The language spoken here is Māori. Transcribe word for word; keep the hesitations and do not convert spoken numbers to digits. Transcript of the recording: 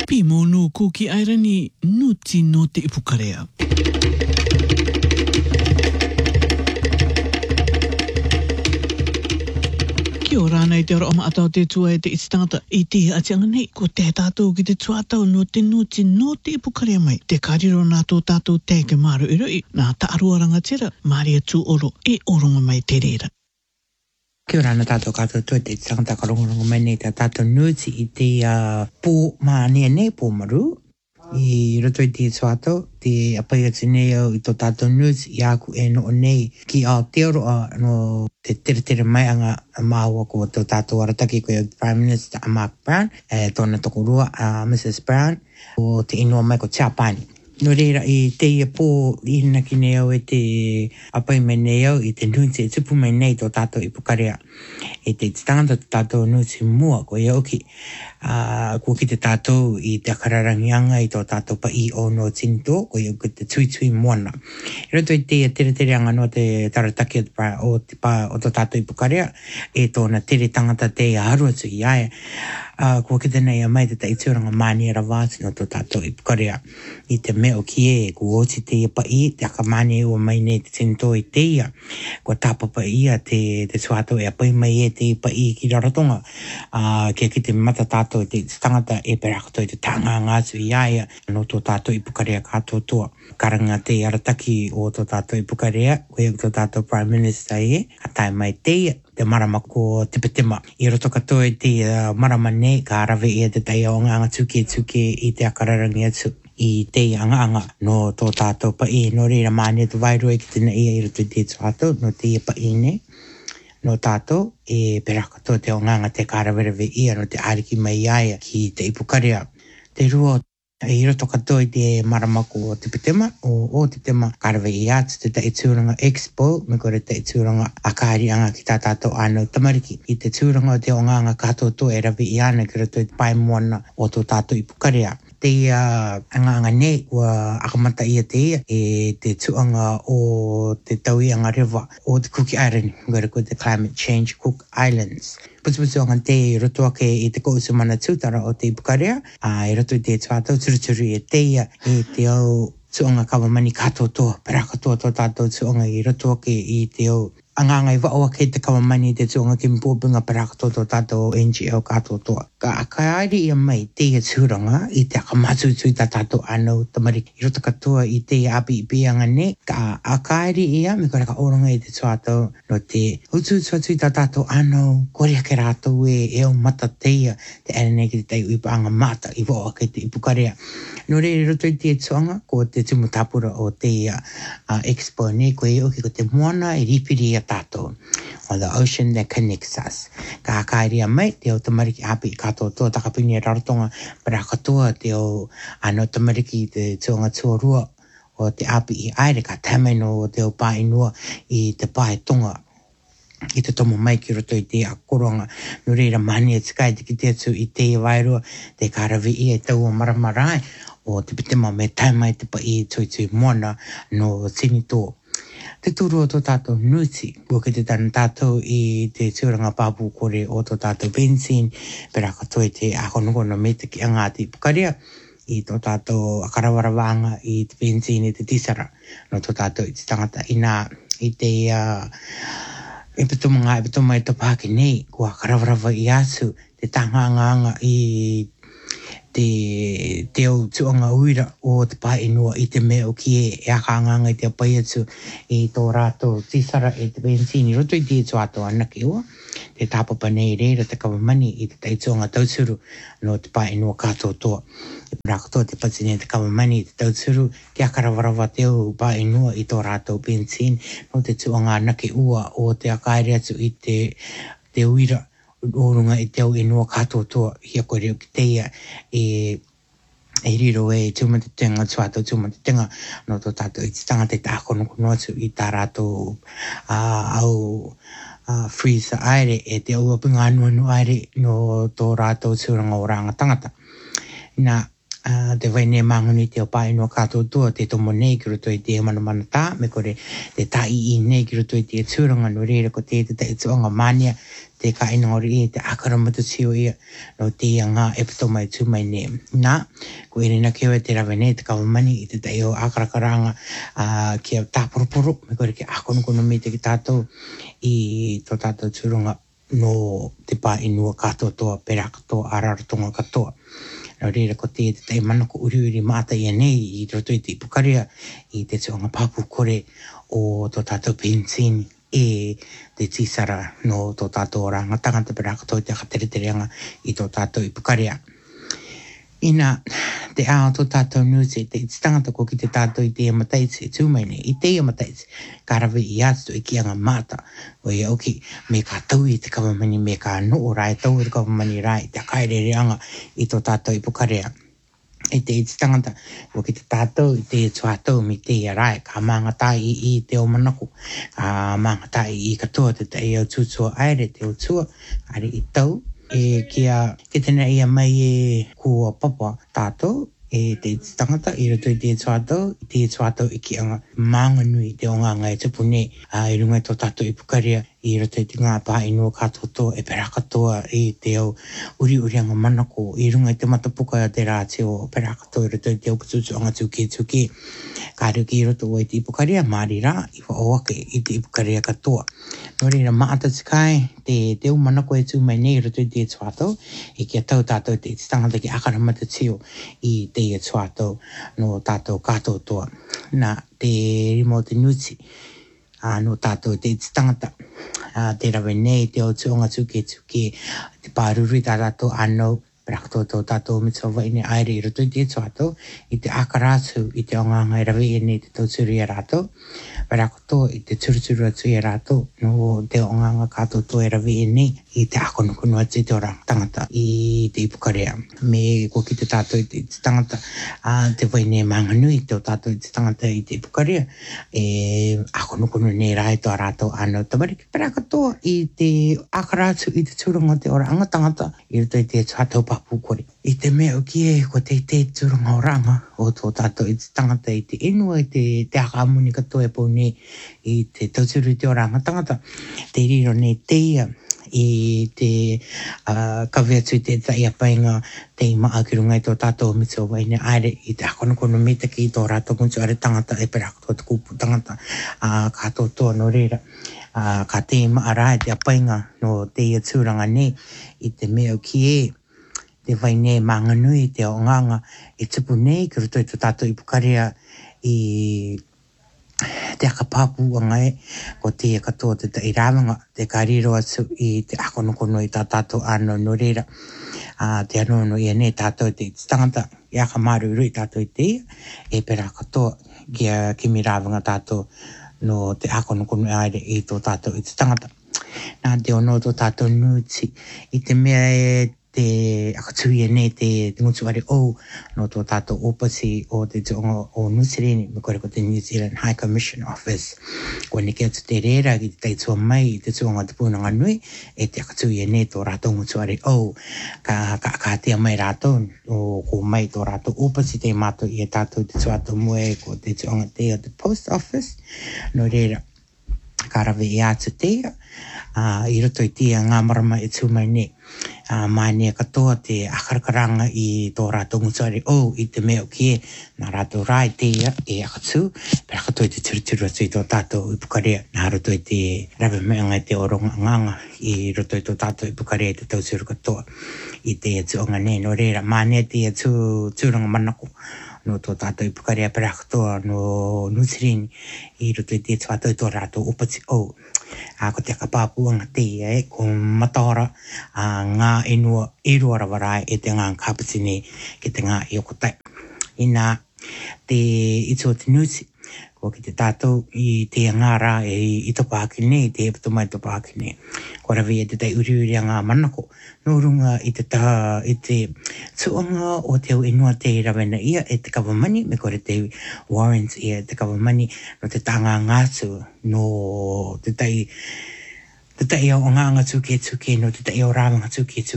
Pi monu kuki airani nuti no te ipukarea. Ki o rāna i te ora o maatau te tua e te itstangata i te atianga nei ko te tātou ki te tuatau no te nuti no te ipukarea mai. Te kariro nā tō tātou te ke maru i rui nā taarua rangatira Maria tū oro e oronga mai te reira. Kia ora ana tātou kātou tue te tangata karongorongo mai nei tā tātou nuti i te uh, pō mānia nei pō maru. I roto i te tuatau, te apai atu nei au i tō tātou nuti i aku e no o nei ki Aotearoa no te tere tere mai anga māua ko tō tātou arataki ko e Prime Minister Mark Brown, e tōna toko rua uh, Missus Brown, o te inua mai ko Chapani. No reira i te ia pō i hina ki nei au e te apai mai nei au i te nuti e tupu mai nei tō tātou i pukarea. E te tangata tō tātou nuti mua ko ia oki. Uh, ko ki te tātou i te akararangianga i tō tātou pa i o no tinto ko ia ki te tui tui moana. I roto i te tere tere anga no te tarataki o te pa o tō tātou i pukarea e tōna tere tangata te haru atu i aia. Uh, ko ki tēnei a mai te taitioranga mani ara vāti no tō tātou i pukarea. I te meo ki e, ko oti te ia pa i, te akamani e ua mai nei te tinto i te ia. Ko tāpapa ia te, te tuatou e apai mai e te i pa i ki raratonga. Uh, kia ki te mata tātou te tangata e perakato i te tanga ngātu i aia no tō tātou i pukarea kātou toa. Karanga te arataki o tō tātou i pukarea, koe tō tātou Prime Minister e, a tai mai te ia. Te marama ko tipitema. I roto katoa i te uh, marama nei ka arawe ia te tai o nganga tuke tuke i te akararangi atu i te anga anga no tō tātou pa i no reira mani tu wairua i ki tina ia i roto i te tātou no te ia pa i nei no tātou e peraka tō te o nganga te ka arawerewe ia no te ariki mai aia ki te ipukarea. Te rua i roto katoa i te marama ko tipitema o o tipitema karawe i atu te te tūranga Expo me kore te tūranga akari anga ki tā tātou anau tamariki. I te tūranga o te o nganga katoa tō e rawe i ana ki roto i pai moana o tō tātou i pukarea. Te uh, anga anga nei ua akamata ia te ia e te tuanga o te taui anga rewa o te Cook Island, ngore ko te Climate Change Cook Islands. Putuputu anga te roto ake i te kousu mana tūtara o te ipukarea, a i roto i te tuatau turuturu i te ia e te au tuanga kawamani katoa toa, peraka toa tō tātou tuanga i roto ake i te au anganga i wao ake te kawamani te tuanga ki mpōpinga peraka toa tō tātou N G O katoa toa. Ka akaari ia mai te ia tūranga i te akamatutu i tā tātou anau tamariki. I roto katoa i te api i pianga ne, ka akaari ia me kore ka oranga i te tuatau no te utu tuatu i tā tātou anau kore ake rātou e eo mata te ia te ane ki te teiu i paanga mata i wao ake te ipukarea. No re roto i te tuanga ko te tumutapura o te uh, Expo ne ko e oki ko te moana i ripiri a tātou. On the ocean that connects us. Ka akairi a mai te o tamariki api i katoa toa takapini e raratonga para katoa te o ano tamariki te tuanga tuarua o te api i aere ka tameno o te o pāinua i te pae tonga. I te tomo mai ki roto i te akoronga no reira mani e tikai te ki te atu i te wairua te karawi i e tau o maramarai o te pitema me taimai te pa i tui tui moana no tini tō. Te tūru o tō tātou nuti, kua ki te tana tātou i te tūranga pāpū kore o tō tātou benzin, pera katoa i te akonokono me te ki angāti pukarea, i tō tātou akarawarawanga i te benzin i te tisara, no tō tātou i te tangata ina i te uh, e pitumanga e pituma i tō pāke nei, kua akarawarawa i asu, te tanganga i te te o tuanga uira o te painua i te meo ki e e akanganga i te apai atu i tō rātou tisara e te benzini roto i te tuato anaki ua te tāpapa nei reira te kawamani i te teituanga tauturu no te painua kātou toa e prakatoa te patine te kawamani i te tauturu ke akarawarawa te o painua i tō rātou benzini no te tuanga anaki ua o te akaere atu i te te uira orunga i te au e noa katoa toa hia koe reo ki teia e e riro e tūmatatenga tuato tūmatatenga no tō tātou i te tanga te tākono kono atu i tā rātou uh, au uh, freezer aere e te au apinga anu anu aere no tō rātou tūranga o ranga tangata. Nā Uh, te vai ne manguni te o pai no kato tua te tomo nei ki roto i te mana mana tā, me kore te tai i nei ki roto i te tūranga no reira ko te te te tuanga mania, te ka ina ori i te akaramata tio ia no te ngā epato mai tū mai ne. Nā, ko ere na keo e te rawe nei te kawamani i te te o akarakaranga uh, ki a tāporoporo, me kore ke akonukono me te ki tātou i tō tātou tūranga no te pā inua katoa toa, pera katoa, araratonga katoa. Nā reira ko te te te mana ko uri uri māta ia nei i roto i te ipukarea i te tuanga papu kore o tō tātou pensini e te tisara no tō tātou rangatanga te pera katoa te akateretereanga i tō tātou ipukarea. Ina te ao tō tātou nusi te tangata ko ki te tātou i te amataitsi e tūmaine i te amataitsi karawe i atu i ki anga māta o i auki me ka tau i te kawamani me ka noo rai tau i te kawamani rai te kairere anga i tō tātou i pukarea. I te iti tangata ko ki te tātou i te tuatau mi te ia rai ka māngatai i, i te o manako ka māngatai i katoa te te au tūtua aere te o tua are i tau e kia ke tēnā ia mai e kua papa tātou e te tangata i roto i te tuatau i te tuatau i ki anga mānganui te o ngā ngai tupune a i runga tō tātou i pukaria i roto i te ngā pā inua katoa e pera katoa i te au uri uri anga manako i runga i te matapuka a te rā te o pera katoa i roto i te au pututu anga tuke tuke ka ruki i roto o i te ipukaria maari rā i wa oake i te ipukaria katoa. Nō reira maata tikai te te au manako e tū mai nei i roto i te tuatau i kia tau tātou te tangata ki akaramata tio i te ia tuatau no tātou katoa toa. Nā te rimo te nuti uh, no tātou te tangata uh, te rawe nei te o tuonga tuke tuke te pāruri tā tātou anau Prakto tō tātou mitsawa ine aere i roto i te tuatau i te akarātu i te onganga i rawe ine i te tauturi a rātou. Prakto i te turuturu atu i a rātou no te onganga kātou tō i rawe ine i te akonukono atu i te orang tangata i te ipukarea. Me ko ki te tātou i te tangata uh, te waine manganui te o tātou i te tangata i te ipukarea e akonukono ne rai tō a rātou anau tamariki. Prakto i te akarātu i te turunga te oranga tangata i roto i te tuatau papukore. I te mea o ki e ko te te turunga oranga o tō tātou i te tangata i te inua i te te akamuni katoa e pōne i te tauturu i te oranga tangata. Te riro ne te ia i te uh, kawe atu i te tai apainga te ima akirunga i tō tātou mitso waine aere i te akonokono mita ki i tō rātou kuntu are tangata e pera katoa te kupu tangata uh, kātou toa no reira. Uh, ka te ima ara e te apainga no te ia tūranga nei i te mea o ki e te vai nei manganui te o nganga e tupu nei ki roto i tō tātou i pukarea i te akapapu angai ko te katoa te te irawanga te kariro atu i te akonokono i tā tātou ano no reira uh, te anono i ane tātou te tangata i akamaru rui tātou i te e pera katoa ki a kimi rawanga tātou no te akonokono aere i tō tātou i te tangata. Nā te ono tō tātou nuti i te mea e te akatui e ne te ngutu are o no tō tātou opasi o te tonga o Nusireni me kore ko te New Zealand High Commission Office. Ko ne kia tu te reira ki te teitua mai i te tuanga te pūnanga nui e te akatui e ne tō rātou ngutu are o ka, ka, ka tea mai rātou o ko mai tō rātou opasi te mātou i e tātou te tuatou mue ko te tuanga te o te Post Office no reira ka rawe i atu te uh, i roto i tia ngā marama e tū mai ne uh, mai ne katoa te akarakaranga i tō rātou ngutuare o i te mea o kie nā rātou rai tia e akatu pera katoa i te turuturu atu i tō tātou i pukarea nā roto i te rawe meanga i te oronga nganga i roto i tō tātou i pukarea i te tauturu katoa i te tuonga ne no reira mai ne te tū tūranga manako no tō tātou i pukarea pera katoa no Nusireni i roto i te tuatau i tō rātou opati o. A ko te kapāpuanga te e ko matara a ngā inua i rua rawarai e te ngā kapatine ki te ngā i okotai. I nā te ito te nuti ko ki te tātou i te ngā rā e i topa akine, i te epato mai topa akine. Ko rawe e te tai uri uri a ngā manako. No runga i te taha, i te tuanga o te au inua te rawena ia e te kawamani, me kore te warrants ia te kawamani no te tanga ngātu no te tai te tai o ngā ngā tuke tuke no te tai o rāwanga tuke tuke.